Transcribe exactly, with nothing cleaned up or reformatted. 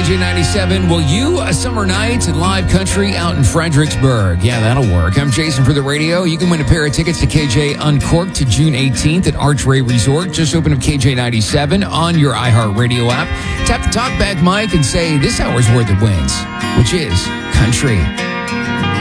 K J ninety-seven. Will you a summer night at Live Country out in Fredericksburg? Yeah, that'll work. I'm Jason for the radio. You can win a pair of tickets to K J Uncorked to June eighteenth at Archway Resort. Just open up K J ninety-seven on your iHeartRadio app. Tap the talkback mic and say this hour's worth of wins, which is country.